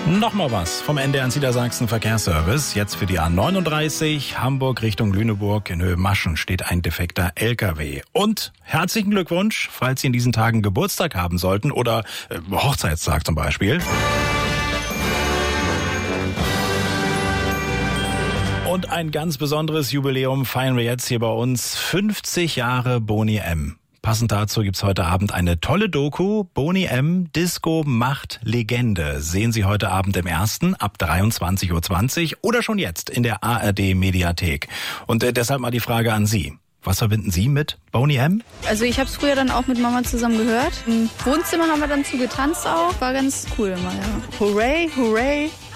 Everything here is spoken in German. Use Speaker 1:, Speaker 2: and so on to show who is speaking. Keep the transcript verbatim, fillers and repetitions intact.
Speaker 1: Nochmal was vom N D R Niedersachsen Verkehrsservice. Jetzt für die A neununddreißig Hamburg Richtung Lüneburg in Höhe Maschen steht ein defekter L K W. Und herzlichen Glückwunsch, falls Sie in diesen Tagen Geburtstag haben sollten oder äh, Hochzeitstag zum Beispiel. Und ein ganz besonderes Jubiläum feiern wir jetzt hier bei uns. fünfzig Jahre Boni M. Passend dazu gibt's heute Abend eine tolle Doku. Boni M. Disco macht Legende. Sehen Sie heute Abend im Ersten ab dreiundzwanzig Uhr zwanzig oder schon jetzt in der A R D Mediathek. Und äh, deshalb mal die Frage an Sie. Was verbinden Sie mit Boni M?
Speaker 2: Also ich habe es früher dann auch mit Mama zusammen gehört. Im Wohnzimmer haben wir dann zu getanzt auch. War ganz cool immer, ja. Hooray, hooray,